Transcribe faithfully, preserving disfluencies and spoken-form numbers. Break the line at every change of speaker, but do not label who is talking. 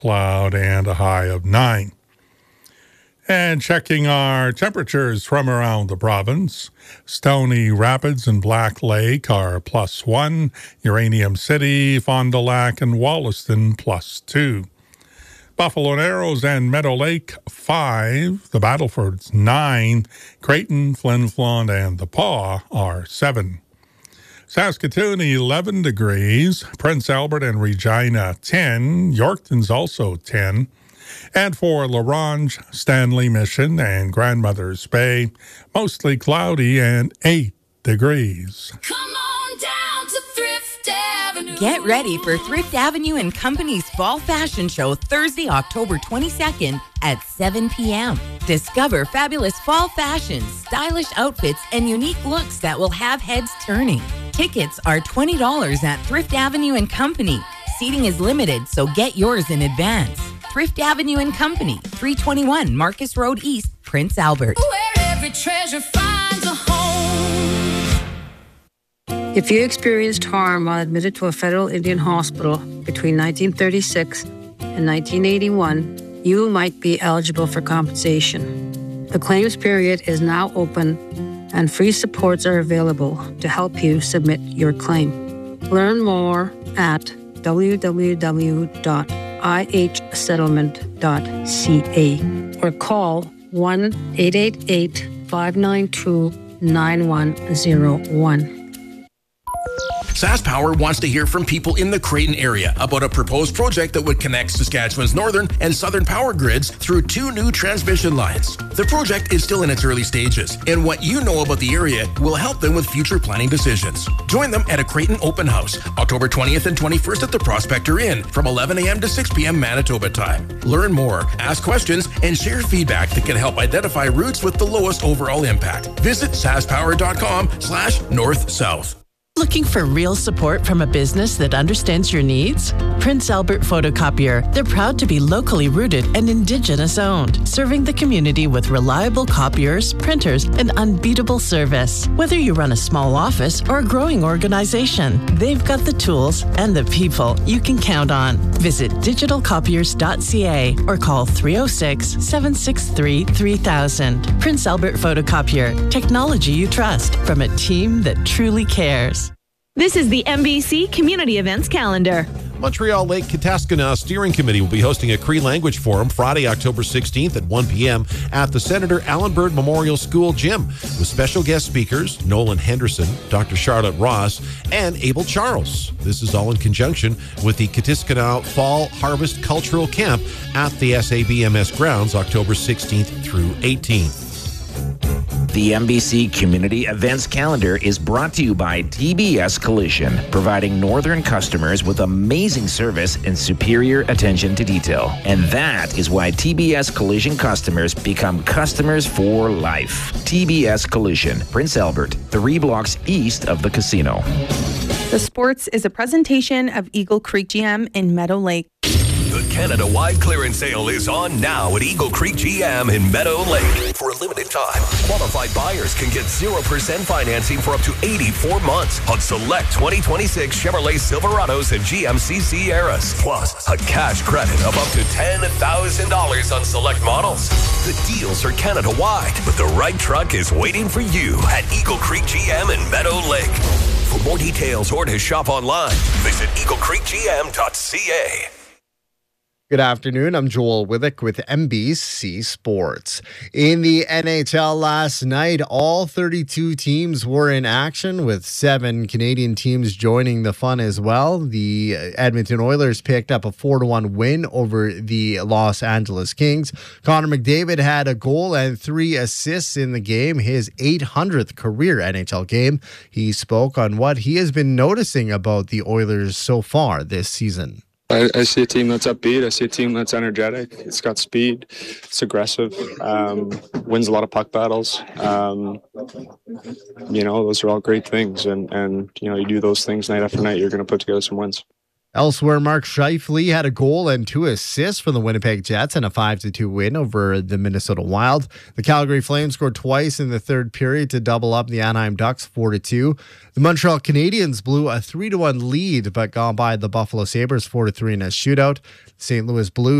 cloud, and a high of nine. And checking our temperatures from around the province, Stony Rapids and Black Lake are plus one, Uranium City, Fond du Lac, and Wollaston plus two. Buffalo Narrows and Meadow Lake, five. The Battlefords, nine. Creighton, Flin Flon, and the Paw are seven. Saskatoon, eleven degrees. Prince Albert and Regina, ten. Yorkton's also ten. And for La Ronge, Stanley Mission, and Grandmother's Bay, mostly cloudy and eight degrees.
Come on down to Thrift Avenue.
Get ready for Thrift Avenue and Company's Fall Fashion Show Thursday, October twenty-second at seven p.m. Discover fabulous fall fashions, stylish outfits, and unique looks that will have heads turning. Tickets are twenty dollars at Thrift Avenue and Company. Seating is limited, so get yours in advance. Thrift Avenue and Company, three twenty-one Marcus Road East, Prince Albert.
Where every treasure finds a home.
If you experienced harm while admitted to a federal Indian hospital between nineteen thirty-six and nineteen eighty-one, you might be eligible for compensation. The claims period is now open and free supports are available to help you submit your claim. Learn more at w w w dot i h settlement dot c a or call one eight eight eight, five nine two, nine one zero one.
SaskPower wants to hear from people in the Creighton area about a proposed project that would connect Saskatchewan's northern and southern power grids through two new transmission lines. The project is still in its early stages, and what you know about the area will help them with future planning decisions. Join them at a Creighton open house, October twentieth and twenty-first at the Prospector Inn from eleven a.m. to six p.m. Manitoba time. Learn more, ask questions, and share feedback that can help identify routes with the lowest overall impact. Visit saskpower.com slash north-south.
Looking for real support from a business that understands your needs? Prince Albert Photocopier. They're proud to be locally rooted and Indigenous owned, serving the community with reliable copiers, printers, and unbeatable service. Whether you run a small office or a growing organization, they've got the tools and the people you can count on. Visit digital copiers dot c a or call three oh six, seven six three, three thousand. Prince Albert Photocopier. Technology you trust from a team that truly cares.
This is the M B C Community Events Calendar.
Montreal Lake Kataskanau Steering Committee will be hosting a Cree Language Forum Friday, October sixteenth at one p.m. at the Senator Allen Bird Memorial School Gym with special guest speakers Nolan Henderson, Doctor Charlotte Ross, and Abel Charles. This is all in conjunction with the Kataskanau Fall Harvest Cultural Camp at the S A B M S grounds October sixteenth through eighteenth.
The M B C Community Events Calendar is brought to you by T B S Collision, providing northern customers with amazing service and superior attention to detail. And that is why T B S Collision customers become customers for life. T B S Collision, Prince Albert, three blocks east of the casino.
The Sports is a presentation of Eagle Creek G M in Meadow Lake.
The Canada-wide clearance sale is on now at Eagle Creek G M in Meadow Lake. For a limited time, qualified buyers can get zero percent financing for up to eighty-four months on select twenty twenty-six Chevrolet Silverados and G M C Sierras. Plus, a cash credit of up to ten thousand dollars on select models. The deals are Canada-wide, but the right truck is waiting for you at Eagle Creek G M in Meadow Lake. For more details or to shop online, visit eagle creek g m dot c a.
Good afternoon. I'm Joel Withick with M B C Sports. In the N H L last night, all thirty-two teams were in action, with seven Canadian teams joining the fun as well. The Edmonton Oilers picked up a four to one win over the Los Angeles Kings. Connor McDavid had a goal and three assists in the game, his eight hundredth career N H L game. He spoke on what he has been noticing about the Oilers so far this season.
I, I see a team that's upbeat. I see a team that's energetic. It's got speed. It's aggressive. Um, wins a lot of puck battles. Um, you know, those are all great things. And, and, you know, you do those things night after night, you're going to put together some wins.
Elsewhere, Mark Scheifele had a goal and two assists for the Winnipeg Jets in a five to two win over the Minnesota Wild. The Calgary Flames scored twice in the third period to double up the Anaheim Ducks four to two. The Montreal Canadiens blew a three to one lead but got by the Buffalo Sabres four to three in a shootout. Saint Louis Blues